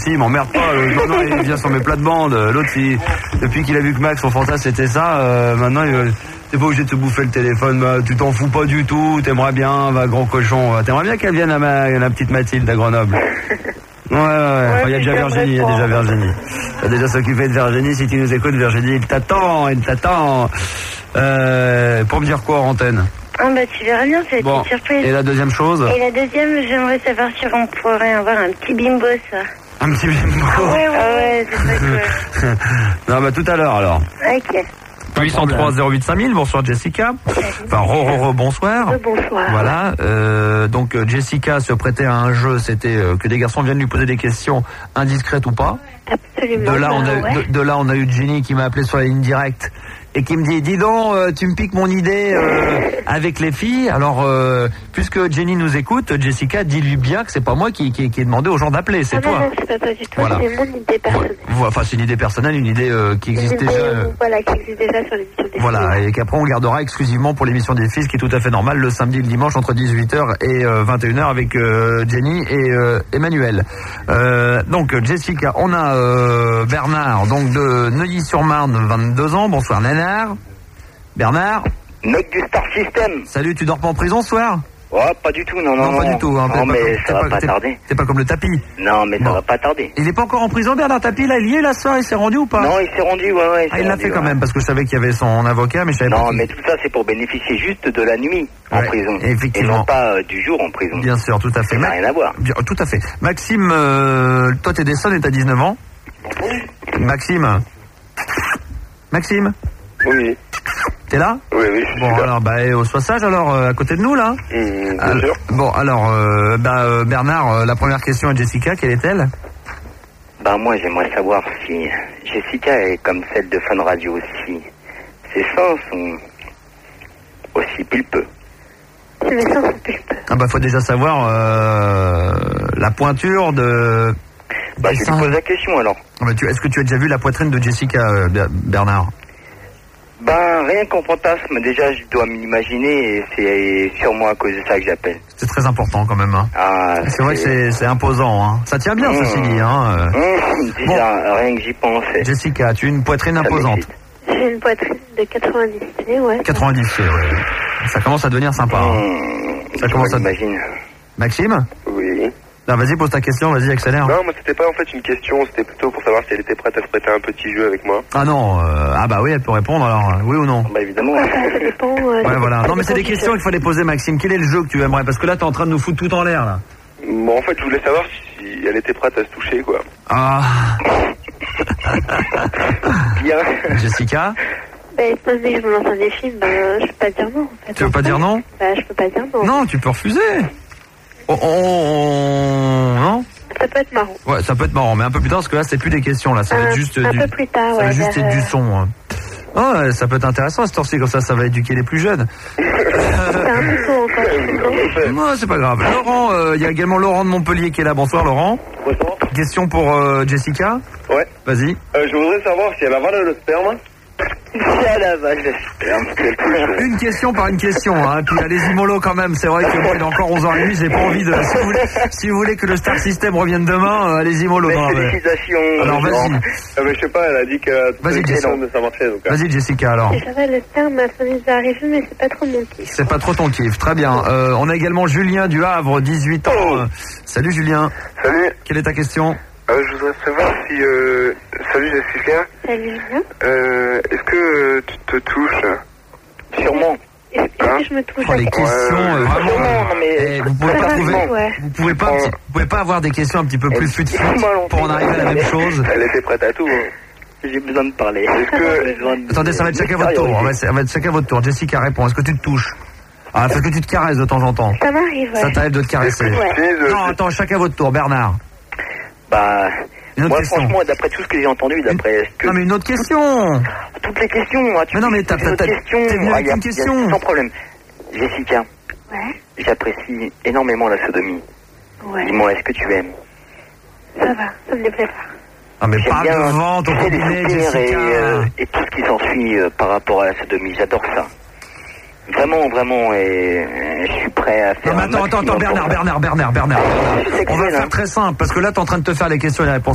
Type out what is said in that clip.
il m'emmerde pas. Maintenant, il vient sur mes plates-bandes. L'autre, depuis qu'il a vu que Max, son fantasme, c'était ça, maintenant, t'es pas obligé de te bouffer le téléphone. Bah, tu t'en fous pas du tout. T'aimerais bien, va, gros cochon. T'aimerais bien qu'elle vienne à la petite Mathilde à Grenoble. Ouais. Enfin, il y a déjà Virginie, T'as déjà s'occupé de Virginie. Si tu nous écoutes, Virginie, il t'attend. Pour me dire quoi en antenne? Ah bah tu verras bien, ça va être une surprise. Et la deuxième chose? Et la deuxième, j'aimerais savoir si on pourrait avoir un petit bimbo, ça. Un petit bimbo? Ouais, c'est très cool. Non, bah tout à l'heure alors. Ok. 803 08 5000, bonsoir Jessica. Enfin, bonsoir. Bonsoir. Voilà, donc Jessica se prêtait à un jeu, c'était que des garçons viennent lui poser des questions indiscrètes ou pas. Absolument. De là, on a eu Jenny qui m'a appelé sur la ligne directe et qui me dit, dis donc, tu me piques mon idée avec les filles. Alors, puisque Jenny nous écoute, Jessica, dis-lui bien que c'est pas moi qui ai demandé aux gens d'appeler, c'est toi. Non, c'est pas toi du tout, voilà. C'est mon idée personnelle. Enfin, c'est une idée personnelle, une idée qui existe déjà. Voilà, qui existe déjà sur l'émission des filles. Voilà, et qu'après on gardera exclusivement pour l'émission des filles, ce qui est tout à fait normal, le samedi et le dimanche entre 18h et 21h avec Jenny et Emmanuel. Donc Jessica, on a Bernard, donc de Neuilly-sur-Marne, 22 ans. Bonsoir Nanar. Bernard. Mec du Star System. Salut, tu dors pas en prison ce soir? Ouais, pas du tout, non. Non, pas du tout. Hein, non, mais ça va pas tarder. T'es pas comme le tapis. Non, mais ça va pas tarder. Il est pas encore en prison, Bernard Tapie, là, il y est, là, ce soir, il s'est rendu ou pas? Non, il s'est rendu, ouais. Il l'a fait quand même, parce que je savais qu'il y avait son avocat, mais je savais pas. Non, mais tout ça, c'est pour bénéficier juste de la nuit en prison. Effectivement. Et non pas du jour en prison. Bien sûr, tout à fait. Ça n'a rien à voir. Tout à fait. Maxime, toi, t'es d'Essonne et t'as 19 ans. Maxime. Oui. T'es là? Oui, je suis bon, là. Alors, sois sage alors, à côté de nous, là. Bien sûr. Bon, alors, Bernard, la première question à Jessica, quelle est-elle? Bah, moi, j'aimerais savoir si Jessica est comme celle de Fun Radio aussi. Ses seins sont aussi pulpeux. Mes seins sont pulpeux. Ah bah, faut déjà savoir la pointure de... Bah, je lui pose la question, alors. Est-ce que tu as déjà vu la poitrine de Jessica, Bernard? Ben, rien qu'en fantasme, déjà, je dois m'imaginer, et c'est sûrement à cause de ça que j'appelle. C'est très important, quand même, hein. Ah, c'est vrai que c'est imposant, hein. Ça tient bien, ceci dit, hein. Déjà, rien que j'y pense. Jessica, tu as une poitrine imposante. J'ai une poitrine de 90 pieds, ouais. 90 pieds, ouais. Ça commence à devenir sympa, hein. Ça commence à... Imagine. Maxime? Oui. Non, vas-y, pose ta question, vas-y, accélère. Non, moi, c'était pas en fait une question, c'était plutôt pour savoir si elle était prête à se prêter un petit jeu avec moi. Ah non, bah oui, elle peut répondre, alors, oui ou non? Bah évidemment. Ça dépend. Ouais, voilà. Non, mais c'est des questions qu'il fallait poser, Maxime. Quel est le jeu que tu aimerais? Parce que là, t'es en train de nous foutre tout en l'air, là. Bon, en fait, je voulais savoir si elle était prête à se toucher, quoi. Ah. Bien. Jessica? Bah, étant donné que je me lance un défi, je peux pas dire non, en fait. Tu veux pas dire non? Bah, je peux pas dire non. Non, tu peux refuser. Non? Ça peut être marrant. Ouais, ça peut être marrant, mais un peu plus tard, parce que là, c'est plus des questions, là. Ça va être juste un peu plus tard, ça va juste être du son. Hein. Oh, ça peut être intéressant, à cette heure-ci, comme ça va éduquer les plus jeunes. C'est un peu tôt encore. Non, c'est pas grave. Laurent, il y a également Laurent de Montpellier qui est là. Bonsoir, Laurent. Bonsoir. Question pour Jessica. Ouais. Vas-y. Je voudrais savoir si elle avale le sperme. Ça la vache de sperme. Une question par une question, hein. Puis allez-y mollo quand même. C'est vrai que moi, il est encore 11h30, j'ai pas envie de... Si vous voulez que le Star System revienne demain, allez-y mollo. Félicitations. Alors vas-y. Mais je sais pas, elle a dit que... Vas-y, Jessica. Ça marchait, donc, Vas-y, Jessica, alors. Ça va, le sperme, ça m'est déjà arrivé, mais c'est pas trop mon kiff. C'est pas trop ton kiff, très bien. On a également Julien du Havre, 18 ans. Salut Julien. Salut. Quelle est ta question? Je voudrais savoir si... Salut Jessica. Salut Julien. Est-ce que tu te touches? Sûrement. Est-ce que je me touche? Oh, les questions, vraiment. Vous pouvez pas avoir des questions un petit peu plus fut pour en arriver à la même chose. Elle était prête à tout. J'ai besoin de parler. Est-ce que... Attendez, ça va être chacun votre tour. On va être chacun votre tour. Jessica répond. Est-ce que tu te touches? Ah, est-ce que tu te caresses de temps en temps? Ça m'arrive, ouais. Ça t'arrive de te caresser? Non, attends, chacun votre tour. Bernard. Bah... Moi, question. franchement, d'après tout ce que j'ai entendu, d'après ce que... Non, mais une autre question. Toutes les questions, moi. Mais non, mais t'es venu avec une question. Sans problème. Jessica. Ouais. J'apprécie énormément la sodomie. Ouais. Dis-moi, est-ce que tu aimes? Ça va, ça me déplaît pas. Ah, mais pas devant ton cabinet, Jessica. Et tout ce qui s'ensuit par rapport à la sodomie, j'adore ça. Vraiment, vraiment, et je suis prêt à faire... Non, mais attends, Bernard. On va faire très simple, parce que là, t'es en train de te faire les questions et les réponses.